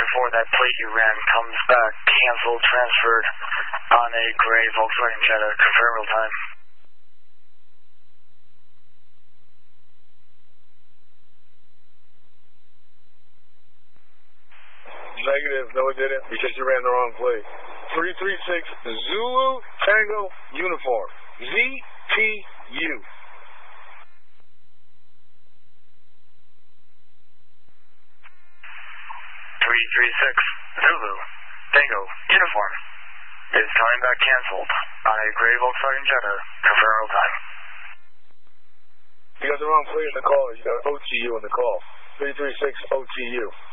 that plate you ran comes back, canceled, transferred on a gray Volkswagen Jetta. Confirm real time. Negative, no it didn't, because you ran the wrong plate. 336 Zulu Tango Uniform. ZTU. 336 Zulu Tango Uniform is coming back canceled on a gray Volkswagen Jetta. Confirm real time. You got the wrong plate in the call. You got OTU in the call. 336 OTU.